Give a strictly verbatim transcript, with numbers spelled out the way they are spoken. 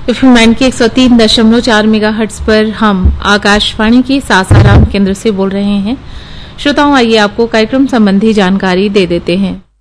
FM की एक सौ तीन दशमलव चार मेगाहर्ट्ज पर हम आकाशवाणी के सासाराम केंद्र से बोल रहे हैं। श्रोताओं, आइए आपको कार्यक्रम संबंधी जानकारी दे देते हैं।